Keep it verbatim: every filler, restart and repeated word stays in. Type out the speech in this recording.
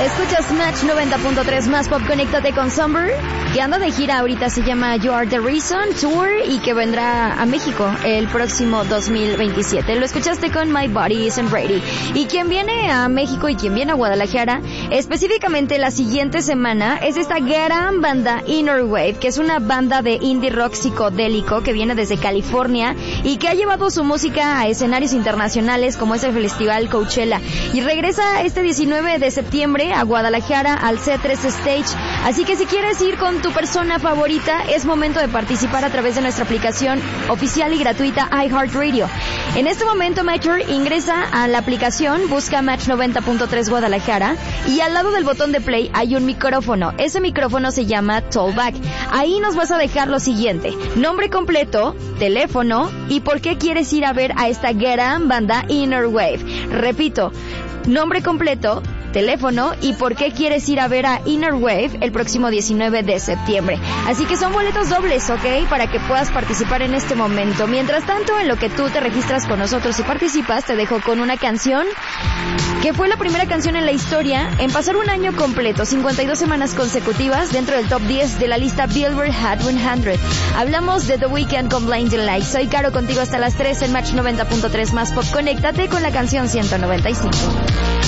Escuchas Match noventa punto tres más pop, conéctate con Summer, que anda de gira ahorita, se llama You Are The Reason Tour y que vendrá a México el próximo dos mil veintisiete. Lo escuchaste con My Body Isn't Ready. Y quien viene a México y quien viene a Guadalajara, específicamente la siguiente semana, es esta gran banda Inner Wave, que es una banda de indie rock psicodélico que viene desde California y que ha llevado su música a escenarios internacionales como es el Festival Coachella. Y regresa este diecinueve de septiembre a Guadalajara al C tres Stage. Así que si quieres ir con tu persona favorita, es momento de participar a través de nuestra aplicación oficial y gratuita iHeartRadio. En este momento, Matcher, ingresa a la aplicación, busca Match noventa punto tres Guadalajara y al lado del botón de play hay un micrófono. Ese micrófono se llama Tollback. Ahí nos vas a dejar lo siguiente: nombre completo, teléfono y por qué quieres ir a ver a esta gran banda Inner Wave. Repito, nombre completo, teléfono y por qué quieres ir a ver a Inner Wave el próximo diecinueve de septiembre. Así que son boletos dobles, ¿ok? Para que puedas participar en este momento. Mientras tanto, en lo que tú te registras con nosotros y participas, te dejo con una canción que fue la primera canción en la historia en pasar un año completo, cincuenta y dos semanas consecutivas dentro del top diez de la lista Billboard Hot cien. Hablamos de The Weeknd con Blinding Lights. Soy Caro, contigo hasta las tres en Match noventa punto tres más pop. Conéctate con la canción ciento noventa y cinco.